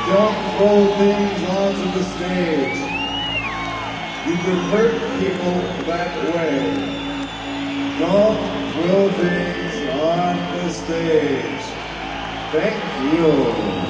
Don't throw things onto the stage. You can hurt people that way. Don't throw things on the stage. Thank you.